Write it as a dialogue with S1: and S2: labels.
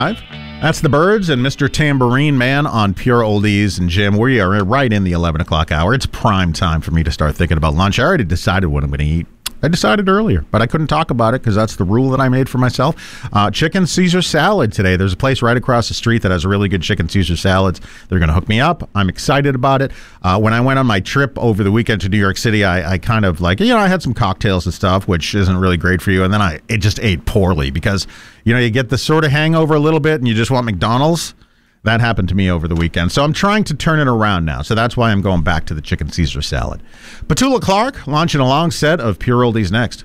S1: That's the Birds and Mr. Tambourine Man on Pure Oldies. And Jim, we are right in the 11 o'clock hour. It's prime time for me to start thinking about lunch. I already decided what I'm going to eat. I decided earlier, but I couldn't talk about it because that's the rule that I made for myself. Chicken Caesar salad today. There's a place right across the street that has really good chicken Caesar salads. They're going to hook me up. I'm excited about it. When I went on my trip over the weekend to New York City, I kind of I had some cocktails and stuff, which isn't really great for you. And then I just ate poorly because, you get the sort of hangover a little bit and you just want McDonald's. That happened to me over the weekend. So I'm trying to turn it around now. So that's why I'm going back to the chicken Caesar salad. Petula Clark launching a long set of Pure Oldies next.